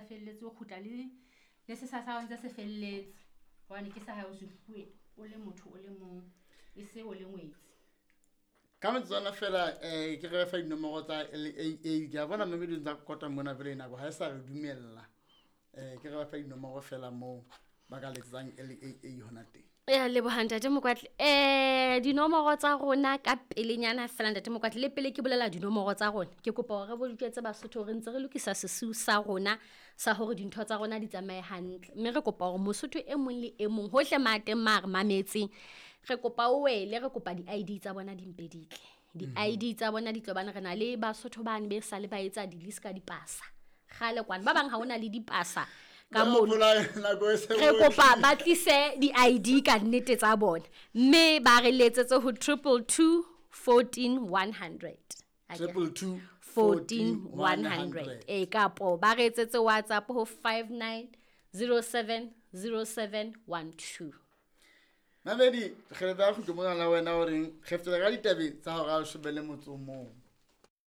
felletse o khutla le se sa ntse se felletse hobane ke sa ha o se bue o le motho o le mong e se o le ngwetsi ka metsana fela ke re fa dinomoro tsa LAA ke bona mme di ntse kota mona vele nako ha e sa re dumella ke re fa dinomoro fela mo ba ka letsang LAA hona teng ya lebohanta te mokwatle dinomoro tsa rona ka pelenyana fela ntate mokwatle le pele ke bolela dinomoro tsa rona ke kopa hore bo diketse Basotho re ntse re lokisa sesiu sa rona sa hore dintho tsa rona di tsamaye hantle mme re kopa hore Mosotho e mong le e mong hohle mateng ma re mametseng re kopa o wele re kopa di-ID tsa bona di mpeditle di-ID tsa bona di tlobana re na le Basotho bane be sa le ba etsa di-list ka dipasa gale kwana ba bang ha ona le dipasa ka mona re kopa ba tlise di-ID ka nnete tsa bona mme ba re letsetse ho 222 14 100 222 14 100 kapo ba re etsetse WhatsApp ho 59 07 07 12 Mamedi re ba go mo la wena o reng kgeftela ka ditabe tsa hore a shebele motsomo